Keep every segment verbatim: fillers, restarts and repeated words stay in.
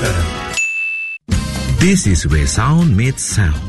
This is where sound meets sound.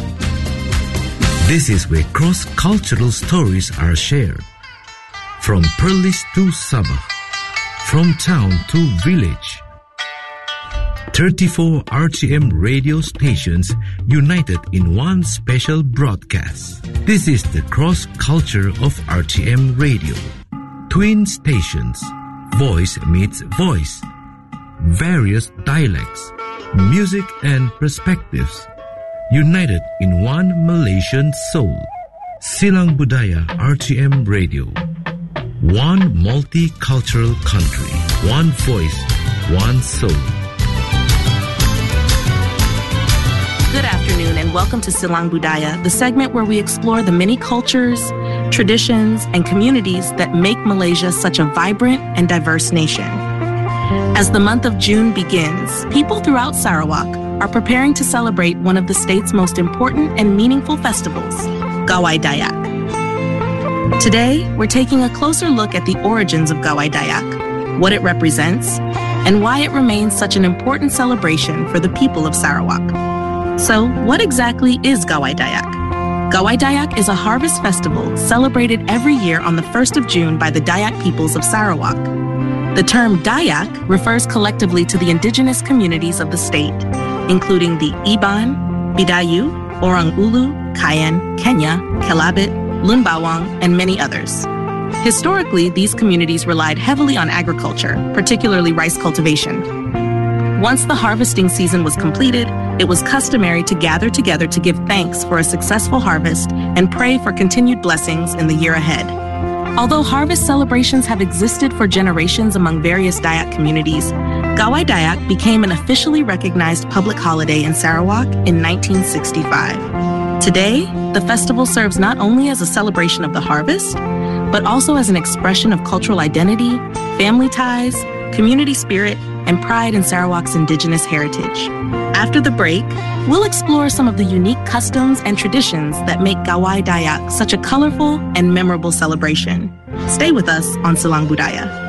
This is where cross-cultural stories are shared. From Perlis to Sabah, from town to village. thirty-four R T M radio stations united in one special broadcast. This is the cross-culture of R T M radio. Twin stations, voice meets voice, various dialects, music and perspectives, united in one Malaysian soul. Silang Budaya R T M Radio. One multicultural country, one voice, one soul. Good afternoon and welcome to Silang Budaya, the segment where we explore the many cultures, traditions, and communities that make Malaysia such a vibrant and diverse nation. As the month of June begins, people throughout Sarawak are preparing to celebrate one of the state's most important and meaningful festivals, Gawai Dayak. Today, we're taking a closer look at the origins of Gawai Dayak, what it represents, and why it remains such an important celebration for the people of Sarawak. So, what exactly is Gawai Dayak? Gawai Dayak is a harvest festival celebrated every year on the first of June by the Dayak peoples of Sarawak. The term Dayak refers collectively to the indigenous communities of the state, including the Iban, Bidayu, Orang Ulu, Kayan, Kenya, Kelabit, Lunbawang, and many others. Historically, these communities relied heavily on agriculture, particularly rice cultivation. Once the harvesting season was completed, it was customary to gather together to give thanks for a successful harvest and pray for continued blessings in the year ahead. Although harvest celebrations have existed for generations among various Dayak communities, Gawai Dayak became an officially recognized public holiday in Sarawak in nineteen sixty-five. Today, the festival serves not only as a celebration of the harvest, but also as an expression of cultural identity, family ties, community spirit, and pride in Sarawak's indigenous heritage. After the break, we'll explore some of the unique customs and traditions that make Gawai Dayak such a colorful and memorable celebration. Stay with us on Silang Budaya.